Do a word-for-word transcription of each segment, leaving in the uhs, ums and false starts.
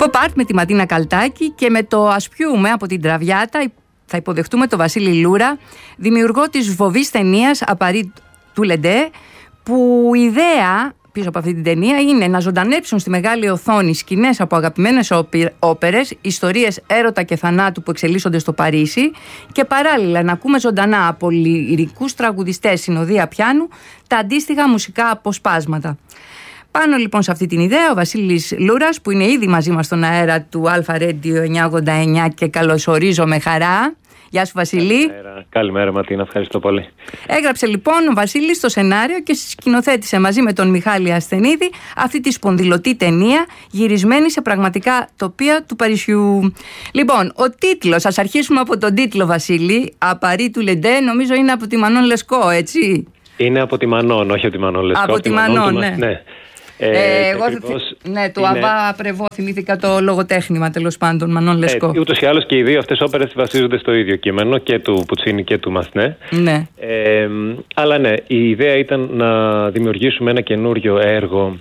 Pop Art με τη Ματίνα Καλτάκη και με το Ας πιούμε από την Τραβιάτα θα υποδεχτούμε τον Βασίλη Λούρα, δημιουργό της βοβής ταινίας Απαρί του Λεντέ, που η ιδέα πίσω από αυτή την ταινία είναι να ζωντανέψουν στη μεγάλη οθόνη σκηνές από αγαπημένες όπερες, ιστορίες έρωτα και θανάτου που εξελίσσονται στο Παρίσι και παράλληλα να ακούμε ζωντανά από λυρικούς τραγουδιστές συνοδεία πιάνου τα αντίστοιχα μουσικά αποσπάσματα. Πάνω λοιπόν σε αυτή την ιδέα ο Βασίλης Λούρας, που είναι ήδη μαζί μας στον αέρα του Alpha Radio εννιακόσια ογδόντα εννιά και καλωσορίζω με χαρά. Γεια σου Βασίλη. Καλημέρα, Καλημέρα Ματίνα, ευχαριστώ πολύ. Έγραψε λοιπόν ο Βασίλης το σενάριο και σκηνοθέτησε μαζί με τον Μιχάλη Ασθενίδη αυτή τη σπονδυλωτή ταινία γυρισμένη σε πραγματικά τοπία του Παρισιού. Λοιπόν, ο τίτλος, ας αρχίσουμε από τον τίτλο Βασίλη, Απαρί του Λεντέ, νομίζω είναι από τη Μανών Λεσκό, έτσι. Είναι από τη Μανών, όχι από τη Μανών Λεσκό. Από τη Μανών, ναι. ναι. Ε, ε, εγώ ακριβώς, ναι, του είναι... Αβά Πρεβό θυμήθηκα το λογοτέχνημα τέλος πάντων, Μανών Λεσκό. Ε, ούτως ή άλλως και οι δύο αυτές όπερες βασίζονται στο ίδιο κείμενο, και του Πουτσίνι και του Μασνέ. Ναι. Ε, αλλά ναι, η ιδέα ήταν να δημιουργήσουμε ένα καινούριο έργο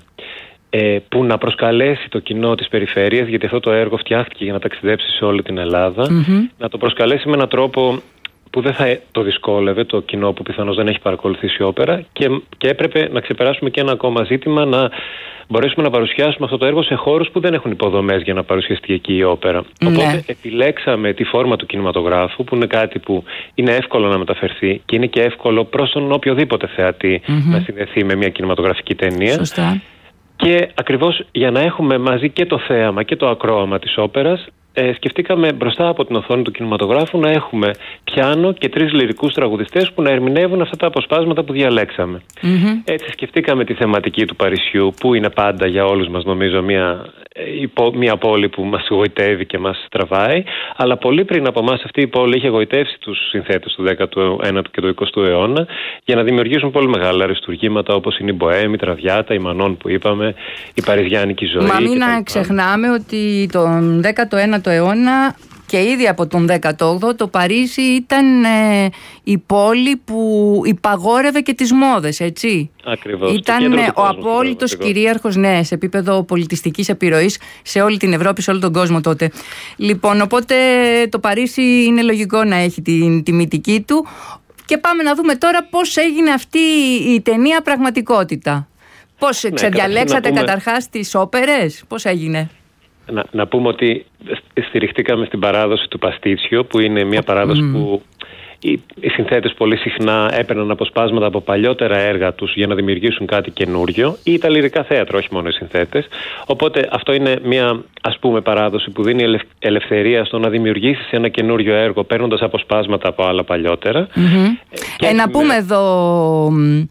ε, που να προσκαλέσει το κοινό της περιφέρειας, γιατί αυτό το έργο φτιάχτηκε για να ταξιδέψει σε όλη την Ελλάδα, mm-hmm. να το προσκαλέσει με έναν τρόπο που δεν θα το δυσκόλευε το κοινό που πιθανώς δεν έχει παρακολουθήσει όπερα, και, και έπρεπε να ξεπεράσουμε και ένα ακόμα ζήτημα, να μπορέσουμε να παρουσιάσουμε αυτό το έργο σε χώρους που δεν έχουν υποδομές για να παρουσιαστεί εκεί η όπερα. Ναι. Οπότε επιλέξαμε τη φόρμα του κινηματογράφου, που είναι κάτι που είναι εύκολο να μεταφερθεί και είναι και εύκολο προς τον οποιοδήποτε θεατή mm-hmm. να συνδεθεί με μια κινηματογραφική ταινία. Σωστά. Και ακριβώς για να έχουμε μαζί και το θέαμα και το ακρόαμα της όπερας, Ε, σκεφτήκαμε μπροστά από την οθόνη του κινηματογράφου να έχουμε πιάνο και τρεις λυρικούς τραγουδιστές που να ερμηνεύουν αυτά τα αποσπάσματα που διαλέξαμε. Mm-hmm. Έτσι σκεφτήκαμε τη θεματική του Παρισιού, που είναι πάντα για όλους μας νομίζω μια, μια πόλη που μας γοητεύει και μας τραβάει, αλλά πολύ πριν από εμάς αυτή η πόλη είχε γοητεύσει τους συνθέτες του δέκατου ένατου και του εικοστού αιώνα για να δημιουργήσουν πολύ μεγάλα αριστουργήματα, όπως είναι η Μποέμ, η Τραβιάτα, η Μανών που είπαμε, η Παριζιάνικη ζωή. Μα μην να ξεχνάμε ότι τον δέκατο ένατο αιώνα και ήδη από τον δέκατο όγδοο το Παρίσι ήταν ε, η πόλη που υπαγόρευε και τις μόδες, έτσι. Ακριβώς. Ήταν ε, ο απόλυτος κυρίαρχος, ναι, σε επίπεδο πολιτιστικής επιρροής σε όλη την Ευρώπη, σε όλο τον κόσμο τότε. Λοιπόν, οπότε το Παρίσι είναι λογικό να έχει την τιμητική του. Και πάμε να δούμε τώρα πώς έγινε αυτή η ταινία πραγματικότητα. Πώς ναι, ξεδιαλέξατε πούμε... καταρχάς τις όπερες, πώς έγινε? Να, να πούμε ότι στηριχτήκαμε στην παράδοση του Παστίτσιο, που είναι μια παράδοση mm. που οι, οι συνθέτες πολύ συχνά έπαιρναν αποσπάσματα από παλιότερα έργα τους για να δημιουργήσουν κάτι καινούριο, ή τα λυρικά θέατρα, όχι μόνο οι συνθέτες. Οπότε αυτό είναι μια, ας πούμε, παράδοση που δίνει ελευ, ελευθερία στο να δημιουργήσεις ένα καινούριο έργο παίρνοντας αποσπάσματα από άλλα παλιότερα. Mm-hmm. Ε, να πούμε εδώ,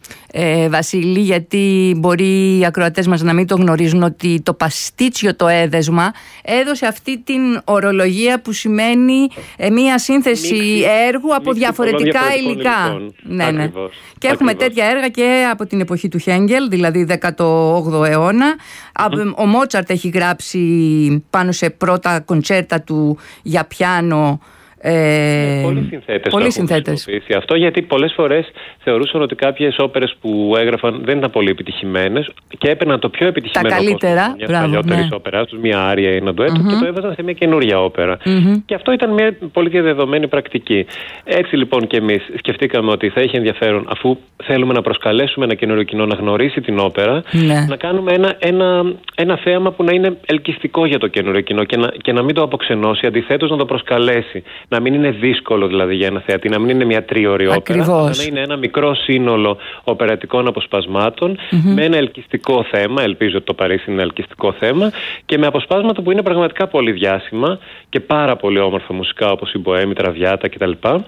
ε, Βασίλη, γιατί μπορεί οι ακροατές μας να μην το γνωρίζουν, ότι το Παστίτσιο, το έδεσμα, έδωσε αυτή την ορολογία που σημαίνει ε, μια σύνθεση Μίξη, έργου από διαφορετικά υλικά. Ναι, ναι. Ακριβώς. Και έχουμε Ακριβώς. τέτοια έργα και από την εποχή του Χέγγελ, δηλαδή δέκατο όγδοο αιώνα. Mm-hmm. Ο Μότσαρτ έχει γράψει πάνω σε πρώτα κοντσέρτα του για πιάνο. Ε, πολλοί συνθέτες πολλοί το συνθέτες. Αυτό, γιατί πολλές φορές θεωρούσαν ότι κάποιες όπερες που έγραφαν δεν ήταν πολύ επιτυχημένες και έπαιρναν το πιο επιτυχημένο τα καλύτερα, μια παλιότερη ναι. όπερα τους, μια άρια ή ένα ντουέτο, mm-hmm. και το έβαζαν σε μια καινούρια όπερα. Mm-hmm. Και αυτό ήταν μια πολύ διαδεδομένη πρακτική. Έτσι λοιπόν και εμείς σκεφτήκαμε ότι θα είχε ενδιαφέρον, αφού θέλουμε να προσκαλέσουμε ένα καινούριο κοινό να γνωρίσει την όπερα, ναι. να κάνουμε ένα, ένα, ένα θέαμα που να είναι ελκυστικό για το καινούριο κοινό και να, και να μην το αποξενώσει, αντιθέτως να το προσκαλέσει. Να μην είναι δύσκολο δηλαδή για ένα θεατή, να μην είναι μια τρίωρη όπερα, αλλά να είναι ένα μικρό σύνολο οπερατικών αποσπασμάτων mm-hmm. με ένα ελκυστικό θέμα. Ελπίζω ότι το Παρίσι είναι ένα ελκυστικό θέμα και με αποσπάσματα που είναι πραγματικά πολύ διάσημα και πάρα πολύ όμορφα μουσικά, όπως η Μποέμ, η Τραβιάτα κτλ.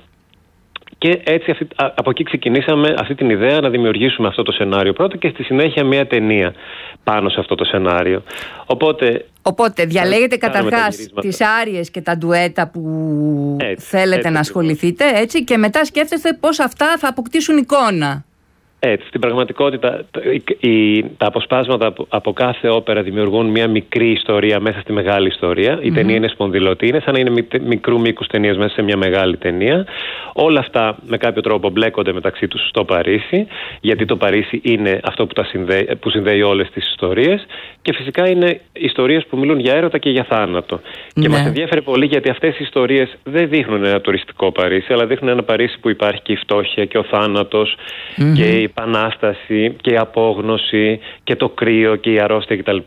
Και έτσι αυτή, από εκεί ξεκινήσαμε αυτή την ιδέα να δημιουργήσουμε αυτό το σενάριο πρώτα και στη συνέχεια μια ταινία πάνω σε αυτό το σενάριο. Οπότε, Οπότε διαλέγετε καταρχάς τις άριες και τα ντουέτα που έτσι, θέλετε έτσι, να ασχοληθείτε, έτσι, και μετά σκέφτεστε πώς αυτά θα αποκτήσουν εικόνα. Έτσι, στην πραγματικότητα η, η, τα αποσπάσματα από, από κάθε όπερα δημιουργούν μια μικρή ιστορία μέσα στη μεγάλη ιστορία. Η mm-hmm. ταινία είναι σπονδυλωτή, είναι σαν να είναι μι, μικρού μήκους ταινίας μέσα σε μια μεγάλη ταινία. Όλα αυτά με κάποιο τρόπο μπλέκονται μεταξύ τους στο Παρίσι, γιατί το Παρίσι είναι αυτό που, τα συνδέει, που συνδέει όλες τις ιστορίες, και φυσικά είναι ιστορίες που μιλούν για έρωτα και για θάνατο. Ναι. Και μας ενδιαφέρει πολύ γιατί αυτές οι ιστορίες δεν δείχνουν ένα τουριστικό Παρίσι, αλλά δείχνουν ένα Παρίσι που υπάρχει και η φτώχεια και ο θάνατος mm-hmm. και η επανάσταση και η απόγνωση και το κρύο και η αρρώστια κτλ.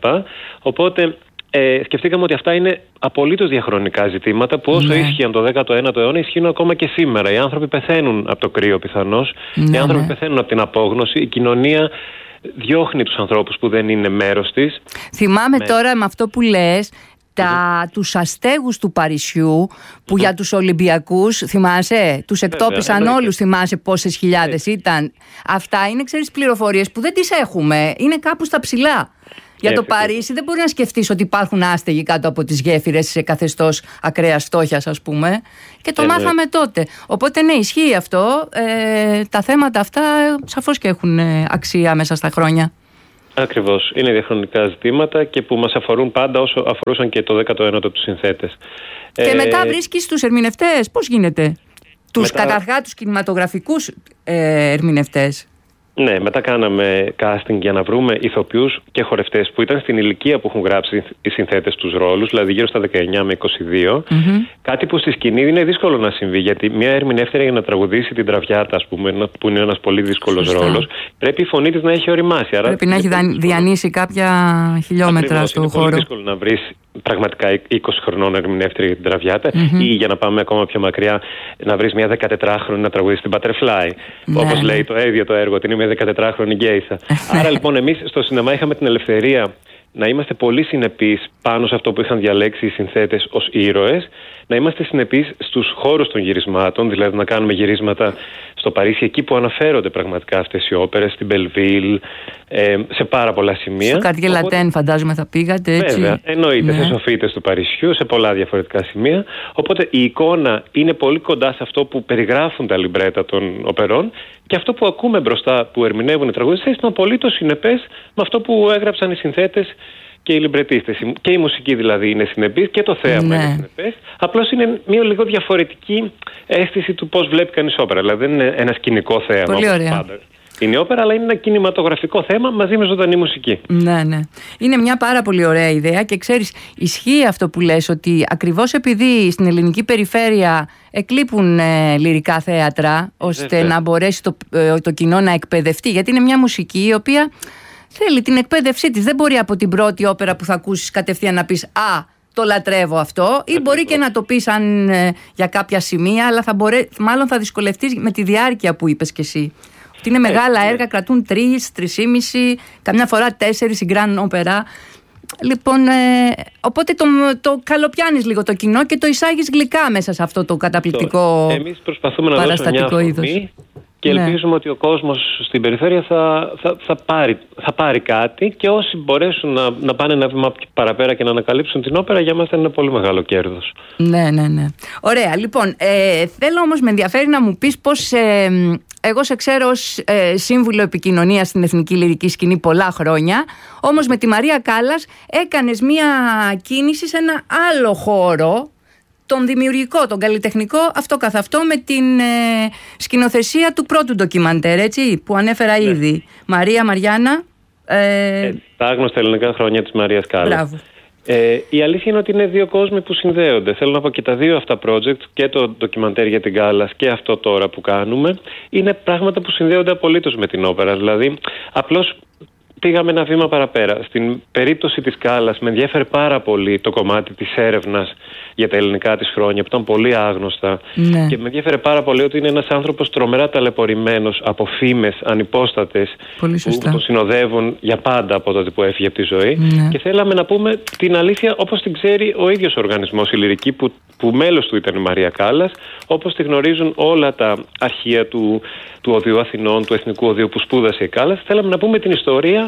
Οπότε ε, σκεφτήκαμε ότι αυτά είναι απολύτως διαχρονικά ζητήματα που όσο ναι. ίσχυαν το δέκατο ένατο αιώνα ισχύουν ακόμα και σήμερα. Οι άνθρωποι πεθαίνουν από το κρύο πιθανώς, ναι, οι άνθρωποι ναι. πεθαίνουν από την απόγνωση, η κοινωνία διώχνει τους ανθρώπους που δεν είναι μέρος της. Θυμάμαι με... τώρα με αυτό που λες, τα, mm-hmm. τους αστέγους του Παρισιού που mm-hmm. για τους Ολυμπιακούς, θυμάσαι, τους εκτόπισαν Βέβαια, όλους, θυμάσαι πόσες χιλιάδες yeah. ήταν. Αυτά είναι, ξέρεις, πληροφορίες που δεν τις έχουμε, είναι κάπου στα ψηλά. Για το Παρίσι δεν μπορεί να σκεφτείς ότι υπάρχουν άστεγοι κάτω από τις γέφυρες σε καθεστώς ακραίας φτώχειας, ας πούμε. Και το ε, μάθαμε ναι. τότε. Οπότε ναι, ισχύει αυτό. Ε, τα θέματα αυτά σαφώς και έχουν αξία μέσα στα χρόνια. Ακριβώς. Είναι διαχρονικά ζητήματα και που μας αφορούν πάντα όσο αφορούσαν και το δέκατο ένατο τους συνθέτες. Και ε, μετά βρίσκεις τους ερμηνευτές. Πώς γίνεται? Τους μετά... καταρχά τους κινηματογραφικούς ε, ερμηνευτές. Ναι, μετά κάναμε casting για να βρούμε ηθοποιούς και χορευτές που ήταν στην ηλικία που έχουν γράψει οι συνθέτες τους ρόλους, δηλαδή γύρω στα δεκαεννιά με είκοσι δύο. Mm-hmm. Κάτι που στη σκηνή είναι δύσκολο να συμβεί, γιατί μια ερμηνεύτρια για να τραγουδήσει την Τραβιάτα, ας πούμε, που είναι ένας πολύ δύσκολος Σωστά. ρόλος, πρέπει η φωνή της να έχει οριμάσει. Άρα πρέπει να έχει διανύσει κάποια χιλιόμετρα Ακριβώς, στο είναι χώρο. Είναι πολύ δύσκολο να βρεις πραγματικά είκοσι χρονών ερμηνεύτρια για την Τραβιάτα, mm-hmm. ή για να πάμε ακόμα πιο μακριά, να βρεις μια δεκατετράχρονη να τραγουδήσει την Butterfly. Ναι. Όπως λέει το ίδιο το έργο, την είμαι δεκατετράχρονη γκέισα. Άρα λοιπόν εμείς στο σινεμά είχαμε την ελευθερία να είμαστε πολύ συνεπείς πάνω σε αυτό που είχαν διαλέξει οι συνθέτες ως ήρωες, να είμαστε συνεπείς στους χώρους των γυρισμάτων, δηλαδή να κάνουμε γυρίσματα στο Παρίσι, εκεί που αναφέρονται πραγματικά αυτές οι όπερες, στην Μπελβίλ, ε, σε πάρα πολλά σημεία. Στο Καρτιέ Λατέν φαντάζομαι θα πήγατε, έτσι. Βέβαια, εννοείται, ναι. σε σοφίτες του Παρισιού, σε πολλά διαφορετικά σημεία. Οπότε η εικόνα είναι πολύ κοντά σε αυτό που περιγράφουν τα λιμπρέτα των οπερών, και αυτό που ακούμε μπροστά που ερμηνεύουν οι τραγουδιστές είναι απολύτως συνεπές με αυτό που έγραψαν οι συνθέτες και οι λιμπρετίστες. Και η μουσική δηλαδή είναι συνεπής και το θέαμα ναι. είναι συνεπές. Απλώς είναι μια λίγο διαφορετική αίσθηση του πώς βλέπει κανείς όπερα. Δηλαδή δεν είναι ένα σκηνικό θέαμα. Πολύ ωραία. Πάντα. Είναι όπερα, αλλά είναι ένα κινηματογραφικό θέμα μαζί με ζωντανή μουσική. Ναι, ναι. Είναι μια πάρα πολύ ωραία ιδέα και ξέρεις, ισχύει αυτό που λες, ότι ακριβώς επειδή στην ελληνική περιφέρεια εκλείπουν ε, λυρικά θέατρα, ώστε Βέβαια. να μπορέσει το, ε, το κοινό να εκπαιδευτεί, γιατί είναι μια μουσική η οποία θέλει την εκπαίδευσή της. Δεν μπορεί από την πρώτη όπερα που θα ακούσεις κατευθείαν να πεις «Α, το λατρεύω αυτό», ή Ακριβώς. μπορεί και να το πεις αν, ε, για κάποια σημεία, αλλά θα μπορέ, μάλλον θα δυσκολευτείς με τη διάρκεια που είπες κι εσύ. Ότι είναι μεγάλα έργα, κρατούν τρεις, τρεις-ήμιση, καμιά φορά τέσσερις, η Grand Opera. Λοιπόν, ε, οπότε το, το καλοπιάνεις λίγο το κοινό και το εισάγεις γλυκά μέσα σε αυτό το καταπληκτικό Εμείς προσπαθούμε να δώσουμε μια αφορμή και ελπίζουμε ναι. ότι ο κόσμος στην περιφέρεια θα, θα, θα, πάρει, θα πάρει κάτι, και όσοι μπορέσουν να, να πάνε ένα βήμα παραπέρα και να ανακαλύψουν την όπερα, για μας θα είναι πολύ μεγάλο κέρδος. Ναι, ναι, ναι. Ωραία. Λοιπόν, ε, θέλω όμως, με ενδιαφέρει να μου πεις πώς... Ε, εγώ σε ξέρω ως ε, σύμβουλο επικοινωνίας στην Εθνική Λυρική Σκηνή πολλά χρόνια, όμως με τη Μαρία Κάλλας έκανες μία κίνηση σε ένα άλλο χώρο, τον δημιουργικό, τον καλλιτεχνικό, αυτό καθ' αυτό, με την ε, σκηνοθεσία του πρώτου ντοκιμαντέρ, έτσι, που ανέφερα ναι. ήδη. Μαρία Μαριάννα. Ε... Ε, τα άγνωστα ελληνικά χρόνια της Μαρίας Κάλλας. Μπράβο. Ε, η αλήθεια είναι ότι είναι δύο κόσμοι που συνδέονται. Θέλω να πω και τα δύο αυτά project, και το ντοκιμαντέρ για την Κάλλας και αυτό τώρα που κάνουμε, είναι πράγματα που συνδέονται απολύτως με την όπερα. Δηλαδή, απλώς πήγαμε ένα βήμα παραπέρα. Στην περίπτωση της Κάλλας με ενδιέφερε πάρα πολύ το κομμάτι της έρευνας για τα ελληνικά της χρόνια, που ήταν πολύ άγνωστα. Ναι. Και με ενδιέφερε πάρα πολύ ότι είναι ένας άνθρωπος τρομερά ταλαιπωρημένος από φήμες ανυπόστατες που τον συνοδεύουν για πάντα από τότε που έφυγε από τη ζωή. Ναι. Και θέλαμε να πούμε την αλήθεια όπως την ξέρει ο ίδιος ο οργανισμός, η Λυρική, που, που μέλος του ήταν η Μαρία Κάλλας, όπως τη γνωρίζουν όλα τα αρχεία του, του Οδείου Αθηνών, του Εθνικού Οδείου που σπούδασε η Κάλλας. Θέλαμε να πούμε την ιστορία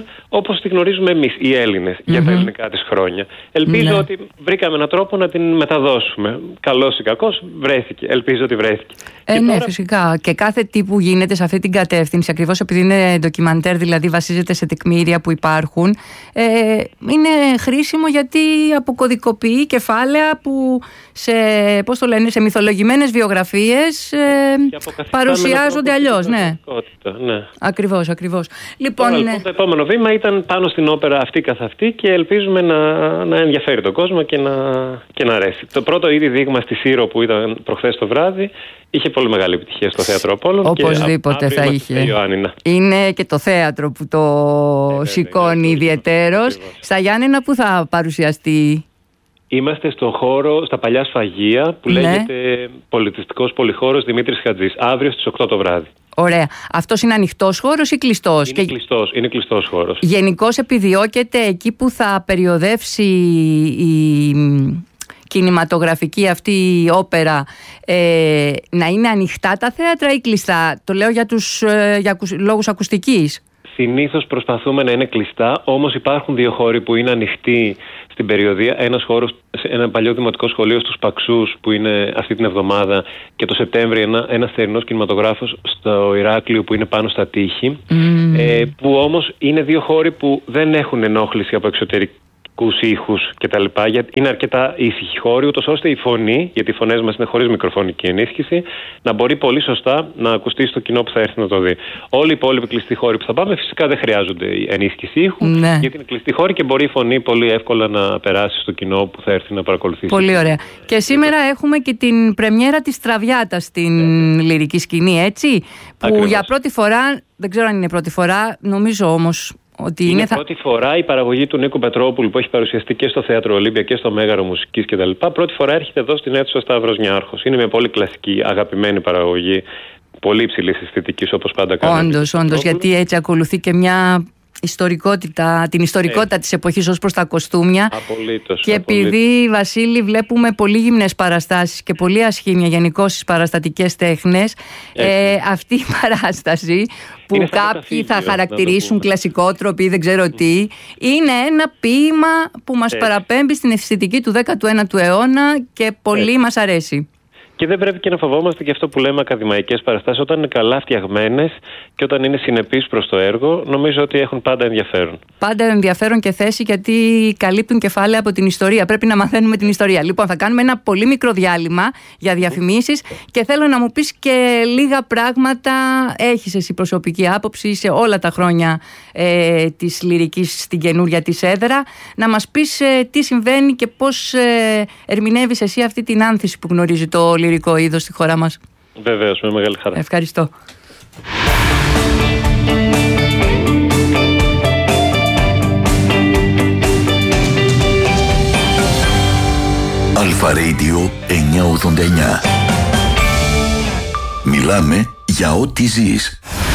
ιστορία όπως τη γνωρίζουμε εμείς οι Έλληνες mm-hmm. για τα ελληνικά της χρόνια. Ελπίζω ναι. ότι βρήκαμε έναν τρόπο να την μεταδώσουμε. Καλός ή κακός, βρέθηκε. Ελπίζω ότι βρέθηκε. Ε, ναι, τώρα... φυσικά. Και κάθε τι που γίνεται σε αυτή την κατεύθυνση, ακριβώς επειδή είναι ντοκιμαντέρ, δηλαδή βασίζεται σε τεκμήρια που υπάρχουν, ε, είναι χρήσιμο γιατί αποκωδικοποιεί κεφάλαια που σε, πώς το λένε, σε μυθολογημένες βιογραφίες ε, παρουσιάζονται αλλιώς. Ναι. ναι. Ακριβώς, ακριβώς. Λοιπόν, Τώρα, ναι. λοιπόν, το επόμενο βήμα ήταν πάνω στην όπερα αυτή καθ' αυτή και ελπίζουμε να, να ενδιαφέρει τον κόσμο και να, και να αρέσει. Το πρώτο ήδη δείγμα στη Σύρο που ήταν προχθές το βράδυ είχε πολύ μεγάλη επιτυχία στο Θέατρο Απόλλων. Οπωσδήποτε θα είχε. Είναι και το θέατρο που το ε, σηκώνει ιδιαιτέρως. Στα Γιάννενα που θα παρουσιαστεί? Είμαστε στον χώρο, στα παλιά σφαγεία που ναι. λέγεται Πολιτιστικός Πολυχώρος Δημήτρης Χατζής, αύριο στις οκτώ το βράδυ. Ωραία. Αυτός είναι ανοιχτός χώρος ή κλειστός? Είναι, και... κλειστός, είναι κλειστός χώρος. Γενικώς επιδιώκεται εκεί που θα περιοδεύσει η κινηματογραφική αυτή η όπερα ε, να είναι ανοιχτά τα θέατρα ή κλειστά? Το λέω για, τους, ε, για λόγους ακουστικής. Συνήθως προσπαθούμε να είναι κλειστά, όμως υπάρχουν δύο χώροι που είναι ανοιχτοί στην περιοδία. Ένας χώρος, ένα παλιό δημοτικό σχολείο στους Παξούς που είναι αυτή την εβδομάδα, και το Σεπτέμβριο ένα, ένας θερινός κινηματογράφος στο Ηράκλειο που είναι πάνω στα τείχη. Mm. Ε, που όμως είναι δύο χώροι που δεν έχουν ενόχληση από εξωτερική ήχους κτλ. Είναι αρκετά ήσυχοι χώροι, ούτως ώστε η φωνή, γιατί οι φωνές μας είναι χωρίς μικροφωνική ενίσχυση, να μπορεί πολύ σωστά να ακουστεί στο κοινό που θα έρθει να το δει. Όλοι οι υπόλοιποι κλειστοί χώροι που θα πάμε φυσικά δεν χρειάζονται ενίσχυση ήχου, ναι. γιατί είναι κλειστοί χώροι και μπορεί η φωνή πολύ εύκολα να περάσει στο κοινό που θα έρθει να παρακολουθήσει. Πολύ ωραία. Και σήμερα έχουμε και την πρεμιέρα της Τραβιάτας στην yeah. λυρική σκηνή, έτσι, που Ακριβώς. για πρώτη φορά, δεν ξέρω αν είναι πρώτη φορά, νομίζω όμως ότι είναι, είναι πρώτη θα... φορά η παραγωγή του Νίκου Πετρόπουλου που έχει παρουσιαστεί και στο Θέατρο Ολύμπια και στο Μέγαρο Μουσικής κτλ. Πρώτη φορά έρχεται εδώ στην αίθουσα Σταύρος Νιάρχος. Είναι μια πολύ κλασική, αγαπημένη παραγωγή, πολύ υψηλής αισθητικής όπως πάντα κάνουμε. Όντως, όντως, γιατί έτσι ακολουθεί και μια ιστορικότητα, την ιστορικότητα ε. της εποχής ως προς τα κοστούμια. Απολύτως. Και επειδή, απολύτως. Βασίλη, βλέπουμε πολύ γυμνές παραστάσεις και πολύ ασχήμια γενικώς στις παραστατικές τέχνες, ε, αυτή η παράσταση που είναι κάποιοι θα χαρακτηρίσουν κλασικότροποι ή δεν ξέρω τι, είναι ένα ποίημα που μας Έτσι. παραπέμπει στην αισθητική του δέκατου ένατου αιώνα και πολύ Έτσι. μας αρέσει. Και δεν πρέπει και να φοβόμαστε και αυτό που λέμε ακαδημαϊκές παραστάσεις. Όταν είναι καλά φτιαγμένες και όταν είναι συνεπείς προς το έργο, νομίζω ότι έχουν πάντα ενδιαφέρον. Πάντα ενδιαφέρον και θέση, γιατί καλύπτουν κεφάλαια από την ιστορία. Πρέπει να μαθαίνουμε την ιστορία. Λοιπόν, θα κάνουμε ένα πολύ μικρό διάλειμμα για διαφημίσεις και θέλω να μου πεις και λίγα πράγματα. Έχεις εσύ προσωπική άποψη σε όλα τα χρόνια ε, της λυρικής στην καινούρια της έδρα. Να μας πεις ε, τι συμβαίνει και πώς ε, ερμηνεύεις εσύ αυτή την άνθηση που γνωρίζει το λυρικό είδος στη χώρα μας. Βεβαίως, με μεγάλη χαρά. Ευχαριστώ. Αλφα Radio εννιακόσια ογδόντα εννιά. Μιλάμε για ό,τι ζεις.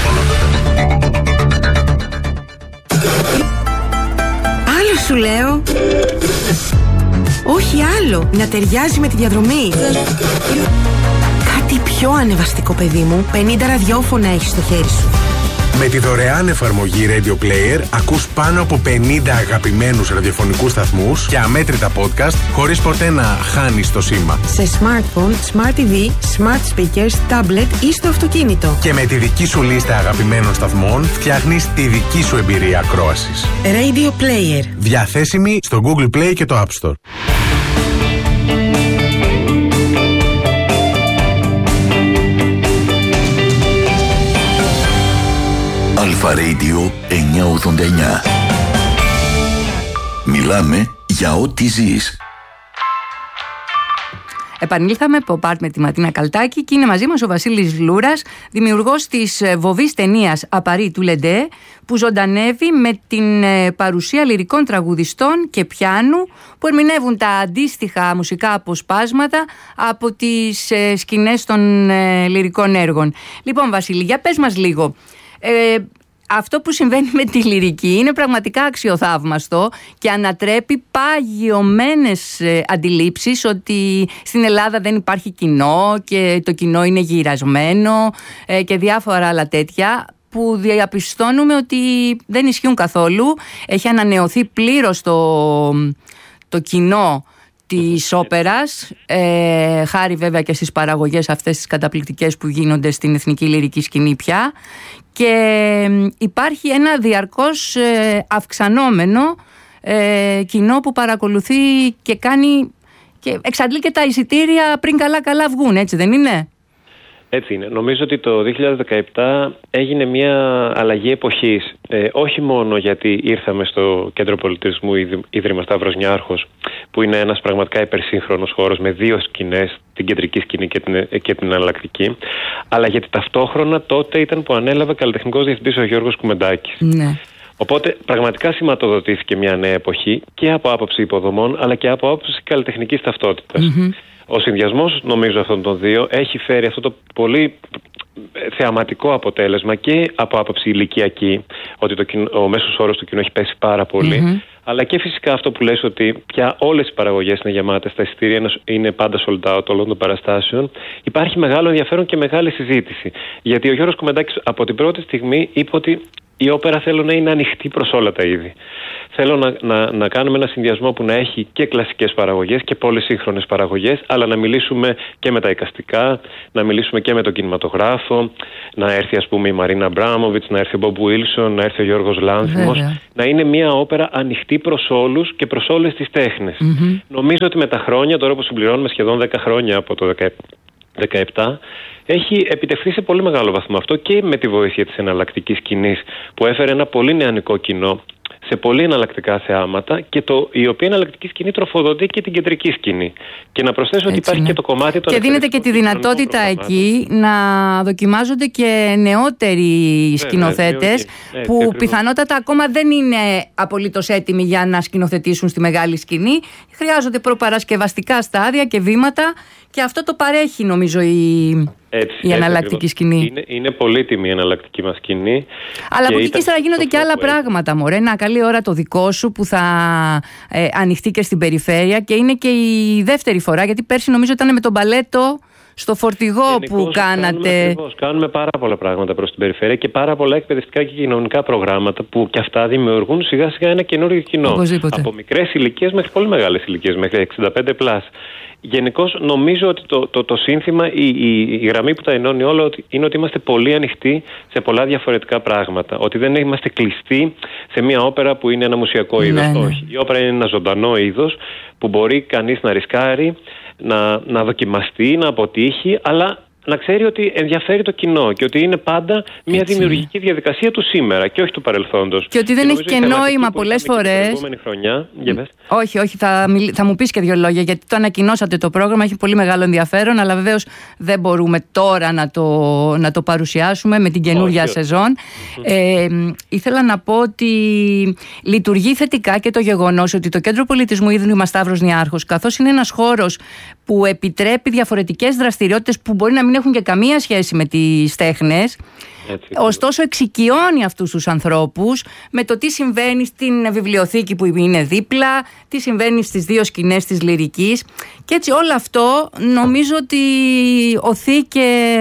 Άλλο σου λέω. Όχι άλλο, να ταιριάζει με τη διαδρομή. Κάτι πιο ανεβαστικό, παιδί μου. πενήντα ραδιόφωνα έχεις στο χέρι σου. Με τη δωρεάν εφαρμογή Radio Player ακούς πάνω από πενήντα αγαπημένους ραδιοφωνικούς σταθμούς και αμέτρητα podcast χωρίς ποτέ να χάνεις το σήμα. Σε smartphone, smart τι βι, smart speakers, tablet ή στο αυτοκίνητο. Και με τη δική σου λίστα αγαπημένων σταθμών φτιάχνεις τη δική σου εμπειρία ακρόασης. Radio Player. Διαθέσιμη στο Google Play και το App Store. Αλφα Radio εννιακόσια ογδόντα εννιά. Μιλάμε για ό,τι ζεις. Επανήλθαμε από Πάρτ με τη Ματίνα Καλτάκη και είναι μαζί μας ο Βασίλης Λούρας, δημιουργός της βοβής ταινίας «Απαρί» του Λεντέ, που ζωντανεύει με την παρουσία λυρικών τραγουδιστών και πιάνου που ερμηνεύουν τα αντίστοιχα μουσικά αποσπάσματα από τις σκηνές των λυρικών έργων. Λοιπόν, Βασίλη, για πες μας λίγο. Ε, αυτό που συμβαίνει με τη λυρική είναι πραγματικά αξιοθαύμαστο και ανατρέπει παγιωμένες ε, αντιλήψεις ότι στην Ελλάδα δεν υπάρχει κοινό και το κοινό είναι γυρασμένο ε, και διάφορα άλλα τέτοια, που διαπιστώνουμε ότι δεν ισχύουν καθόλου. Έχει ανανεωθεί πλήρως το, το κοινό της όπερας, ε, χάρη βέβαια και στις παραγωγές αυτές τις καταπληκτικές που γίνονται στην εθνική λυρική σκηνή πια, και υπάρχει ένα διαρκώς ε, αυξανόμενο ε, κοινό που παρακολουθεί και κάνει και εξαντλεί και τα εισιτήρια πριν καλά καλά βγουν, έτσι δεν είναι? Έτσι είναι. Νομίζω ότι το δύο χιλιάδες δεκαεπτά έγινε μια αλλαγή εποχής. Ε, όχι μόνο γιατί ήρθαμε στο Κέντρο Πολιτισμού Ίδρυμα Σταύρος Νιάρχος, που είναι ένας πραγματικά υπερσύγχρονος χώρος με δύο σκηνές, την κεντρική σκηνή και την, και την εναλλακτική, αλλά γιατί ταυτόχρονα τότε ήταν που ανέλαβε καλλιτεχνικός διευθυντής ο Γιώργος Κουμεντάκης. Ναι. Οπότε πραγματικά σηματοδοτήθηκε μια νέα εποχή και από άποψη υποδομών, αλλά και από άποψη καλλιτεχνικής ταυτότητας. Mm-hmm. Ο συνδυασμός, νομίζω, αυτών των δύο έχει φέρει αυτό το πολύ θεαματικό αποτέλεσμα και από άποψη ηλικιακή, ότι το κοινό, ο μέσος όρος του κοινού έχει πέσει πάρα πολύ, mm-hmm. αλλά και φυσικά αυτό που λες ότι πια όλες οι παραγωγές είναι γεμάτες, τα εισιτήρια είναι πάντα sold out όλων των παραστάσεων. Υπάρχει μεγάλο ενδιαφέρον και μεγάλη συζήτηση. Γιατί ο Γιώργος Κουμεντάκης από την πρώτη στιγμή είπε ότι η όπερα θέλω να είναι ανοιχτή προς όλα τα είδη. Θέλω να, να, να κάνουμε ένα συνδυασμό που να έχει και κλασικές παραγωγές και πολυσύγχρονες παραγωγές, αλλά να μιλήσουμε και με τα εικαστικά, να μιλήσουμε και με τον κινηματογράφο, να έρθει ας πούμε η Μαρίνα Αμπράμοβιτς, να έρθει ο Μπομπ Βίλσον, να έρθει ο Γιώργος Λάνθιμος, να είναι μια όπερα ανοιχτή προς όλους και προς όλες τις τέχνες. Mm-hmm. Νομίζω ότι με τα χρόνια, τώρα που συμπληρώνουμε σχεδόν δέκα χρόνια από το δεκαεπτά, έχει επιτευχθεί σε πολύ μεγάλο βαθμό αυτό και με τη βοήθεια της εναλλακτικής σκηνής που έφερε ένα πολύ νεανικό κοινό σε πολύ εναλλακτικά θεάματα και το, η οποία εναλλακτική σκηνή τροφοδοτεί και την κεντρική σκηνή. Και να προσθέσω ότι υπάρχει είναι. και το κομμάτι των. Και δίνεται και τη δυνατότητα εκεί να δοκιμάζονται και νεότεροι σκηνοθέτες που ακριβώς. πιθανότατα ακόμα δεν είναι απολύτως έτοιμοι για να σκηνοθετήσουν στη μεγάλη σκηνή. Χρειάζονται προπαρασκευαστικά στάδια και βήματα και αυτό το παρέχει νομίζω η. Έτσι, η εναλλακτική έτσι, σκηνή. Είναι, είναι πολύτιμη η εναλλακτική μας σκηνή. Αλλά από εκεί και ύστερα γίνονται και άλλα πράγματα, μωρέ. Ένα καλή ώρα το δικό σου που θα ε, ανοιχτεί και στην περιφέρεια και είναι και η δεύτερη φορά, γιατί πέρσι νομίζω ήταν με τον μπαλέτο στο Φορτηγό γενικώς που κάνατε. Κάνουμε, κάνουμε πάρα πολλά πράγματα προς την περιφέρεια και πάρα πολλά εκπαιδευτικά και κοινωνικά προγράμματα που και αυτά δημιουργούν σιγά σιγά ένα καινούριο κοινό. Οπωσδήποτε. Από μικρές ηλικίες μέχρι πολύ μεγάλες ηλικίες, μέχρι εξήντα πέντε πλας. Γενικώς νομίζω ότι το, το, το σύνθημα, η, η, η γραμμή που τα ενώνει όλα είναι ότι είμαστε πολύ ανοιχτοί σε πολλά διαφορετικά πράγματα. Ότι δεν είμαστε κλειστοί σε μια όπερα που είναι ένα μουσιακό είδος. Ναι, όχι. Ναι. Η όπερα είναι ένα ζωντανό είδος που μπορεί κανείς να ρισκάρει, να, να δοκιμαστεί, να αποτύχει, αλλά να ξέρει ότι ενδιαφέρει το κοινό και ότι είναι πάντα μια έτσι δημιουργική διαδικασία του σήμερα και όχι του παρελθόντος. Και ότι δεν και έχει και νόημα πολλές φορές. Χρονιά, όχι, όχι, θα, μιλ... θα μου πεις και δύο λόγια, γιατί το ανακοινώσατε το πρόγραμμα, έχει πολύ μεγάλο ενδιαφέρον, αλλά βεβαίως δεν μπορούμε τώρα να το, να το παρουσιάσουμε με την καινούργια όχι, σεζόν. Mm-hmm. Ε, ήθελα να πω ότι λειτουργεί θετικά και το γεγονός ότι το Κέντρο Πολιτισμού Ίδρυμα Σταύρος Νιάρχος, καθώς είναι ένας χώρος που επιτρέπει διαφορετικές δραστηριότητες που μπορεί να μην έχουν και καμία σχέση με τις τέχνες, έτσι, ωστόσο εξοικειώνει αυτούς τους ανθρώπους με το τι συμβαίνει στην βιβλιοθήκη που είναι δίπλα, τι συμβαίνει στις δύο σκηνές της λυρικής, και έτσι όλο αυτό νομίζω ότι οθεί και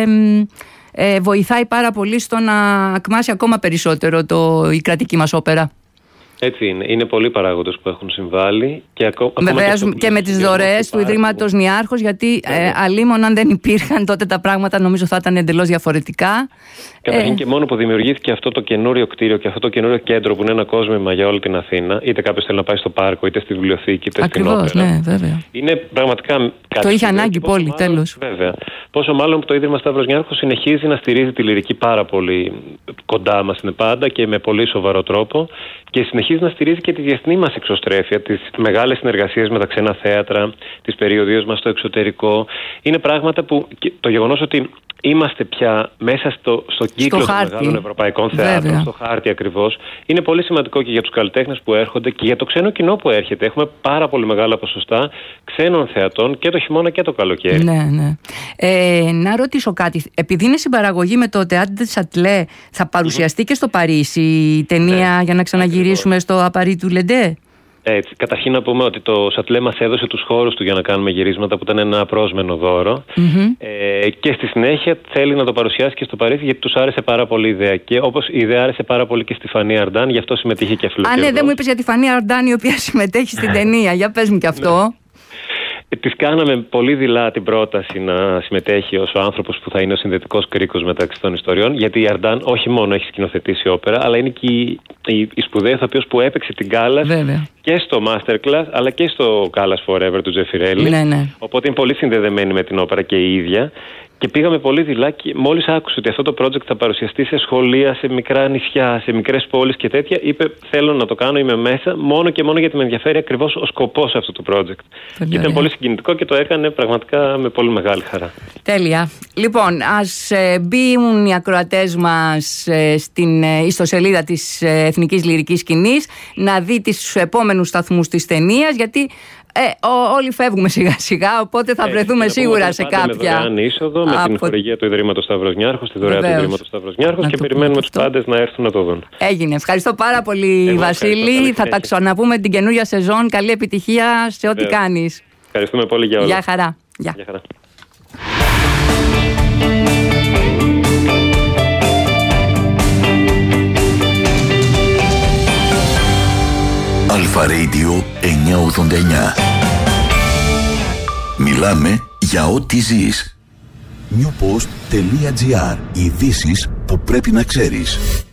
ε, βοηθάει πάρα πολύ στο να ακμάσει ακόμα περισσότερο το, η κρατική μας όπερα. Έτσι είναι. Είναι πολλοί παράγοντες που έχουν συμβάλει. Και ακόμα Βεβαίως και, και με τις δωρεές του Ιδρύματος Νιάρχος, γιατί ε, αλίμον αν δεν υπήρχαν τότε τα πράγματα νομίζω θα ήταν εντελώς διαφορετικά. Καταρχήν ε, και μόνο που δημιουργήθηκε αυτό το καινούριο κτίριο και αυτό το καινούριο κέντρο που είναι ένα κόσμημα για όλη την Αθήνα, είτε κάποιος θέλει να πάει στο πάρκο, είτε στη βιβλιοθήκη, είτε ακριβώς, στην όπερα. Ναι, βέβαια. Είναι πραγματικά κάτι. Το είχε ανάγκη πόλη, τέλος. Βέβαια. Πόσο μάλλον που το Ίδρυμα Σταύρος Νιάρχος συνεχίζει να στηρίζει τη λυρική πάρα πολύ κοντά μας, είναι πάντα και με πολύ σοβαρό τρόπο, και συνεχίζει να στηρίζει και τη διεθνή μας εξωστρέφεια, τις μεγάλες συνεργασίες με τα ξένα θέατρα, τις περιοδίες μας στο εξωτερικό. Είναι πράγματα που το γεγονός ότι είμαστε πια μέσα στο, στο κύκλο στο των μεγάλων ευρωπαϊκών θεάτρων, βέβαια, στο χάρτη ακριβώς, είναι πολύ σημαντικό και για τους καλλιτέχνες που έρχονται και για το ξένο κοινό που έρχεται. Έχουμε πάρα πολύ μεγάλα ποσοστά ξένων θεατών και το χειμώνα και το καλοκαίρι. Ναι, ναι. Ε, να ρωτήσω κάτι. Επειδή είναι συμπαραγωγή με το Théâtre des Châtelet, θα παρουσιαστεί mm-hmm. και στο Παρίσι η ταινία, ναι, για να ξαναγυρίσουμε ακριβώς στο Απαρί του Λεντέ? Έτσι. Καταρχήν να πούμε ότι το Σατλέ μας έδωσε τους χώρους του για να κάνουμε γυρίσματα, που ήταν ένα απρόσμενο δώρο. Mm-hmm. Ε, και στη συνέχεια θέλει να το παρουσιάσει και στο Παρίσι, γιατί τους άρεσε πάρα πολύ η ιδέα. Και όπως η ιδέα άρεσε πάρα πολύ και στη Φανή Αρντάν, γι' αυτό συμμετείχε και φιλοκαιρός. Α, ναι, δεν μου είπες για τη Φανή Αρντάν, η οποία συμμετέχει στην ταινία. Για πες μου κι αυτό. Της κάναμε πολύ δειλά την πρόταση να συμμετέχει ως ο άνθρωπος που θα είναι ο συνδετικός κρίκος μεταξύ των ιστοριών, γιατί η Αρντάν όχι μόνο έχει σκηνοθετήσει όπερα, αλλά είναι και η, η, η σπουδαία ηθοποιός που έπαιξε την Κάλλας και στο Masterclass, αλλά και στο Κάλλας Forever του Τζεφιρέλη. Ναι, ναι. Οπότε είναι πολύ συνδεδεμένη με την όπερα και η ίδια. Και πήγαμε πολύ δειλά και μόλις άκουσε ότι αυτό το project θα παρουσιαστεί σε σχολεία, σε μικρά νησιά, σε μικρές πόλεις και τέτοια, είπε θέλω να το κάνω, είμαι μέσα, μόνο και μόνο γιατί με ενδιαφέρει ακριβώς ο σκοπός αυτού του project. Και ήταν πολύ συγκινητικό και το έκανε πραγματικά με πολύ μεγάλη χαρά. Τέλεια. Λοιπόν, ας ε, μπουν οι ακροατές μας ε, στην ε, ιστοσελίδα της ε, Εθνικής Λυρικής Σκηνής να δει τους επόμενους σταθμούς της ταινίας, γιατί Ε, ό, όλοι φεύγουμε σιγά σιγά, οπότε θα βρεθούμε Έτσι, σίγουρα σε κάποια. Με δωρεάν είσοδο, με από... την χορηγία του Ιδρύματος Σταύρος Νιάρχος, τη δωρεά Βεβαίως. του Ιδρύματος Σταύρος Νιάρχος και περιμένουμε τους πάντες να έρθουν να το δουν. Έγινε. Ευχαριστώ πάρα πολύ, Εγώ Βασίλη. Θα τα ξαναπούμε την καινούργια σεζόν. Καλή επιτυχία σε ό,τι κάνεις. Ευχαριστούμε πολύ για όλα. Γεια χαρά. Γεια. Γεια χαρά. Αλφα Radio εννιακόσια ογδόντα εννιά. Μιλάμε για ό,τι ζεις. newpost.gr. Ειδήσεις που πρέπει να ξέρεις.